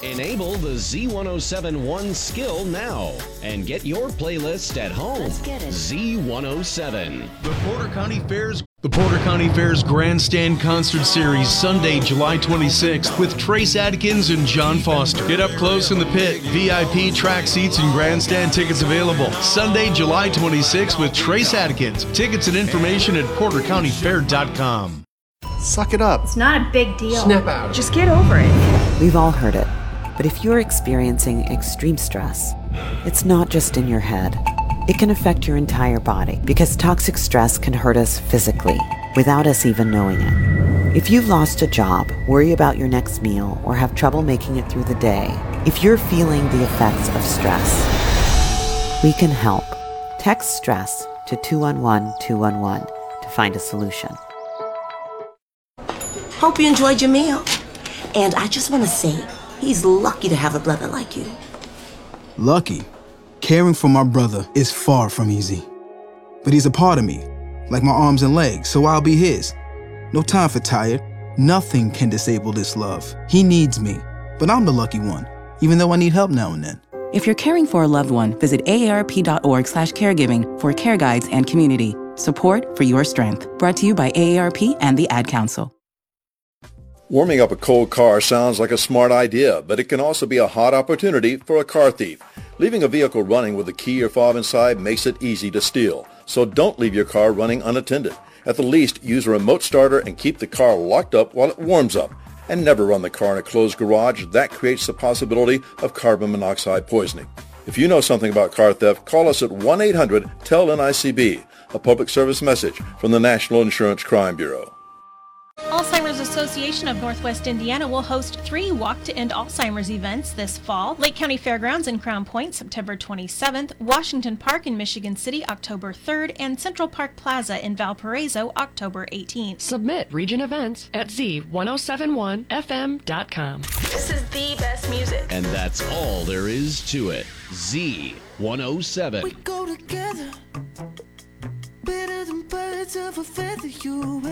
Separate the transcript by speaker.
Speaker 1: Enable the Z107 One skill now and get your playlist at home.
Speaker 2: Let's get it.
Speaker 1: Z107.
Speaker 3: The Porter County Fair's Grandstand Concert Series, Sunday, July 26th, with Trace Adkins and John Foster. Get up close in the pit. VIP track seats and grandstand tickets available. Sunday, July 26th, with Trace Adkins. Tickets and information at portercountyfair.com.
Speaker 4: Suck it up.
Speaker 5: It's not a big deal.
Speaker 4: Snap out.
Speaker 5: Just get over it.
Speaker 2: We've all heard it. But if you're experiencing extreme stress, it's not just in your head. It can affect your entire body because toxic stress can hurt us physically without us even knowing it. If you've lost a job, worry about your next meal, or have trouble making it through the day, if you're feeling the effects of stress, we can help. Text STRESS to 211-211 to find a solution.
Speaker 6: Hope you enjoyed your meal. And I just want to say, he's lucky to have a brother like you.
Speaker 4: Lucky? Caring for my brother is far from easy. But he's a part of me, like my arms and legs, so I'll be his. No time for tired. Nothing can disable this love. He needs me, but I'm the lucky one, even though I need help now and then.
Speaker 7: If you're caring for a loved one, visit aarp.org/caregiving for care guides and community. Support for your strength. Brought to you by AARP and the Ad Council.
Speaker 8: Warming up a cold car sounds like a smart idea, but it can also be a hot opportunity for a car thief. Leaving a vehicle running with a key or fob inside makes it easy to steal. So don't leave your car running unattended. At the least, use a remote starter and keep the car locked up while it warms up. And never run the car in a closed garage. That creates the possibility of carbon monoxide poisoning. If you know something about car theft, call us at 1-800-TEL-NICB, a public service message from the National Insurance Crime Bureau.
Speaker 9: Alzheimer's Association of Northwest Indiana will host 3 Walk to End Alzheimer's events this fall. Lake County Fairgrounds in Crown Point, September 27th, Washington Park in Michigan City, October 3rd, and Central Park Plaza in Valparaiso, October 18th.
Speaker 10: Submit region events at z1071fm.com.
Speaker 9: This is the best music.
Speaker 1: And that's all there is to it. Z107.
Speaker 11: We go together, better than birds of a feather, you